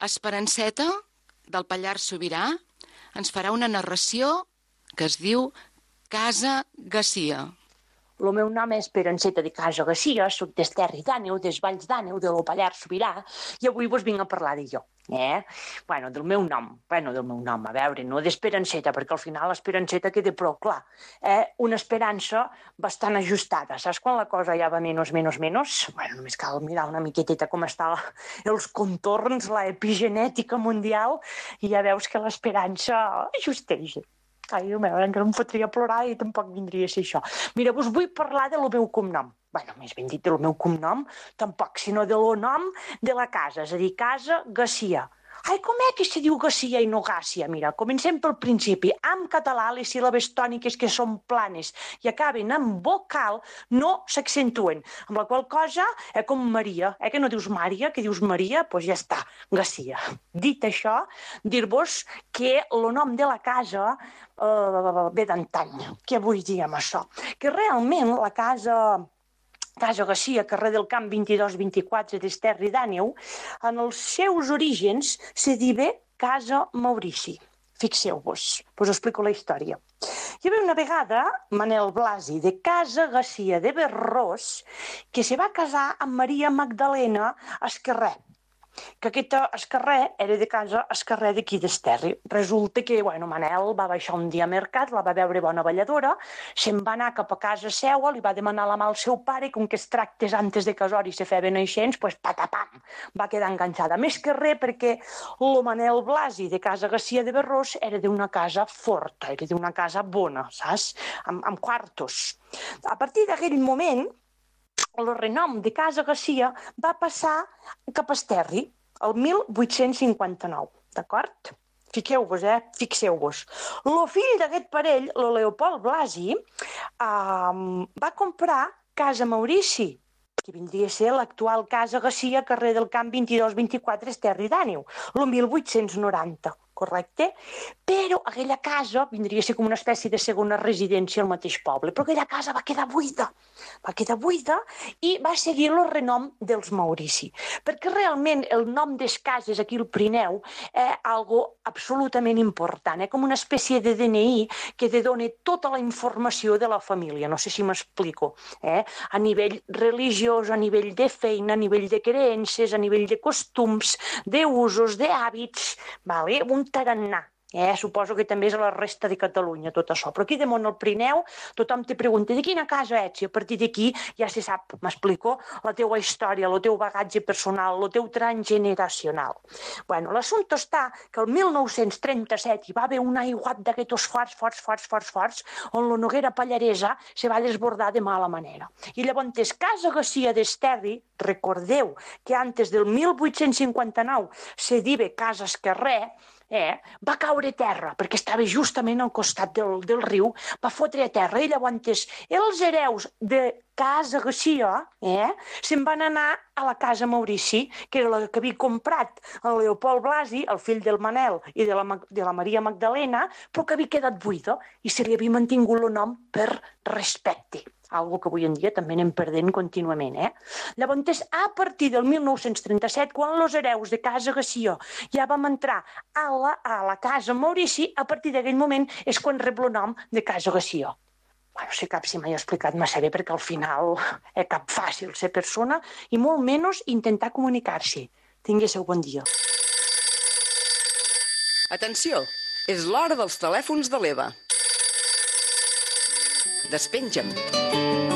Esperanceta, del Pallars Sobirà, ens farà una narració que es diu Casa Garcia. El meu nom és Esperanceta de Casa Garcia, soc des Terri d'Àneu, des Valls d'Àneu, de lo Pallars Sobirà, i avui vos vinc a parlar de jo. Del meu nom, a veure, no d'Esperanceta, perquè al final l'Esperanceta queda prou clar. Una esperança bastant ajustada, saps quan la cosa ja va menys? Només cal mirar una miqueteta com estan els contorns, l'epigenètica mundial, i ja veus que l'esperança ajusteja. Ai, Déu meu, encara em fotria plorar i tampoc vindria a ser això. Mira, vos vull parlar del meu cognom. Més ben dit, del meu cognom, tampoc, sinó del nom de la casa, és a dir, Casa Garcia. Ai, com que se diu Garcia i no Gàcia? Mira, comencem pel principi. En català, les síl·labes tòniques que són planes i acaben en vocal no s'accentuen, amb la qual cosa, com Maria, que no dius Mària, que dius Maria, doncs ja està, Garcia. Dit això, dir-vos que el nom de la casa ve d'antany. Què vull dir amb això? Que realment la Casa Garcia, carrer del Camp 22-24 d'Esterri d'Àneu, en els seus orígens se diu Casa Maurici. Fixeu-vos, us explico la història. Hi havia una vegada Manel Blasi de Casa Garcia de Berrós que se va casar amb Maria Magdalena Esquerrer, que aquesta Esquerrer era de casa Esquerrer d'aquí d'Esterri. Resulta que, Manel va baixar un dia al mercat, la va veure bona balladora, se'n va anar cap a casa seua, li va demanar la mà al seu pare, i com que es tractes antes de casar i se feien aixents, doncs patapam, va quedar enganxada. Més que res perquè el Manel Blasi de Casa Garcia de Berrós era d'una casa forta, era d'una casa bona, saps? Amb quartos. A partir d'aquell moment, el renom de Casa Garcia va passar cap a Esterri, el 1859, d'acord? Fixeu-vos. El fill d'aquest parell, el Leopold Blasi, va comprar Casa Maurici, que vindria a ser l'actual Casa Garcia, carrer del Camp 22-24, Esterri d'Àneu, el 1890. Correcte? Però aquella casa vindria a ser com una espècie de segona residència al mateix poble, però aquella casa va quedar buida i va seguir el renom dels Maurici, perquè realment el nom des cases aquí al Pirineu és algo absolutament important, com una espècie de DNI que te dona tota la informació de la família, no sé si m'explico, a nivell religiós, a nivell de feina, a nivell de creences, a nivell de costums, d'usos, d'hàbits, un tarannà. Suposo que també és a la resta de Catalunya tot això, però aquí damunt al Pirineu tothom te pregunta de quina casa ets i a partir d'aquí ja se sap, m'explico, la teua història, el teu bagatge personal, el teu transgeneracional. L'assumpte està que el 1937 hi va haver un aiguat d'aquests forts, on la Noguera Pallaresa se va desbordar de mala manera. I llavors Casa Garcia d'Esterri, recordeu que antes del 1859 se diu Casa Esquerrer, va caure a terra, perquè estava justament al costat del riu, va fotre a terra, i llavors els hereus de Casa Garcia se'n van anar a la Casa Maurici, que era la que havia comprat el Leopold Blasi, el fill del Manel i de la Maria Magdalena, però que havia quedat buida i se li havia mantingut el nom per respecte. Algo que avui en dia també anem perdent contínuament. Llavors, a partir del 1937, quan els hereus de Casa Garcia ja vam entrar a la Casa Maurici, a partir d'aquell moment és quan rep el nom de Casa Garcia. No sé cap si m'he explicat massa bé, perquè al final és cap fàcil ser persona i molt menys intentar comunicar-se. Tinguéssiu bon dia. Atenció, és l'hora dels telèfons de l'Eva. Despenja'm.